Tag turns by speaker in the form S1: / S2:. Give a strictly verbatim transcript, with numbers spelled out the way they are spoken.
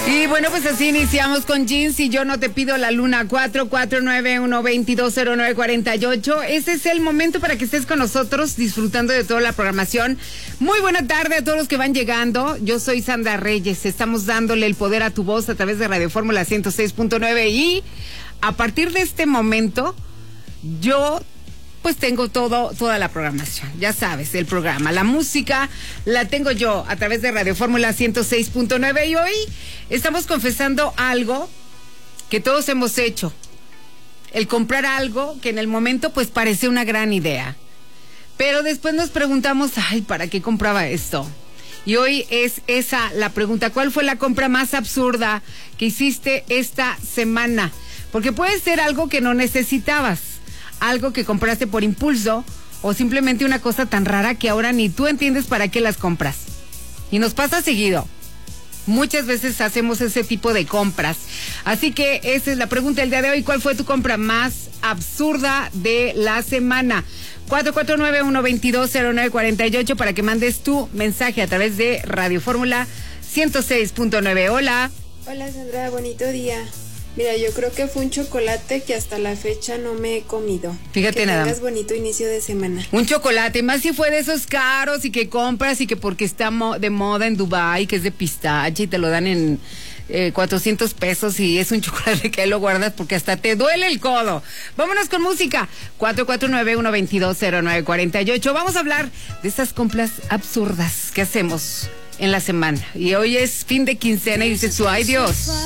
S1: Y bueno, pues así iniciamos con Jeans y Yo No Te Pido la Luna. Cuatro cuatro nueve uno dos dos cero nueve cuatro ocho. Ese es el momento para que estés con nosotros disfrutando de toda la programación. Muy buena tarde a todos los que van llegando. Yo soy Sandra Reyes. Estamos dándole el poder a tu voz a través de Radio Fórmula ciento seis punto nueve. Y a partir de este momento, yo pues tengo todo, toda la programación. Ya sabes, el programa, la música la tengo yo a través de Radio Fórmula ciento seis punto nueve. Y hoy estamos confesando algo que todos hemos hecho. El comprar algo que en el momento pues parece una gran idea. Pero después nos preguntamos, ay, ¿para qué compraba esto? Y hoy es esa la pregunta. ¿Cuál fue la compra más absurda que hiciste esta semana? Porque puede ser algo que no necesitabas, algo que compraste por impulso o simplemente una cosa tan rara que ahora ni tú entiendes para qué las compras. Y nos pasa seguido. Muchas veces hacemos ese tipo de compras. Así que esa es la pregunta del día de hoy. ¿Cuál fue tu compra más absurda de la semana? cuatro cuatro nueve uno dos dos cero nueve cuatro ocho para que mandes tu mensaje a través de Radio Fórmula ciento seis punto nueve. Hola.
S2: Hola Sandra, bonito día. Mira, yo creo que fue un chocolate que hasta la fecha no me he comido.
S1: Fíjate nada.
S2: Que tengas bonito inicio de semana.
S1: Un chocolate, más si fue de esos caros y que compras y que porque está mo- de moda en Dubái, que es de pistache y te lo dan en eh, cuatrocientos pesos y es un chocolate que ahí lo guardas porque hasta te duele el codo. Vámonos con música. cuatro cuatro nueve uno dos dos cero nueve cuatro ocho. Vamos a hablar de esas compras absurdas que hacemos en la semana. Y hoy es fin de quincena y dices tú, ay Dios.